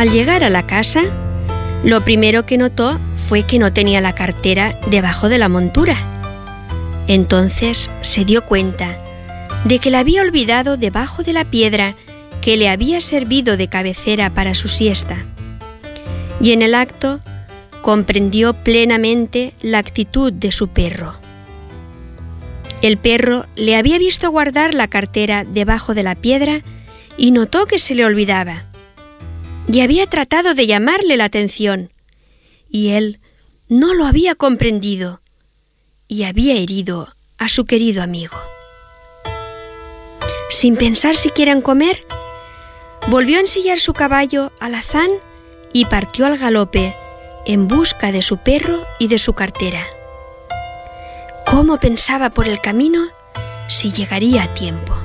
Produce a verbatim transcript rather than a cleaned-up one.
Al llegar a la casa, lo primero que notó fue que no tenía la cartera debajo de la montura. Entonces se dio cuenta de que la había olvidado debajo de la piedra que le había servido de cabecera para su siesta. Y en el acto comprendió plenamente la actitud de su perro. El perro le había visto guardar la cartera debajo de la piedra y notó que se le olvidaba. Y había tratado de llamarle la atención, y él no lo había comprendido y había herido a su querido amigo. Sin pensar siquiera en comer, volvió a ensillar su caballo alazán y partió al galope en busca de su perro y de su cartera. ¿Cómo pensaba por el camino si llegaría a tiempo?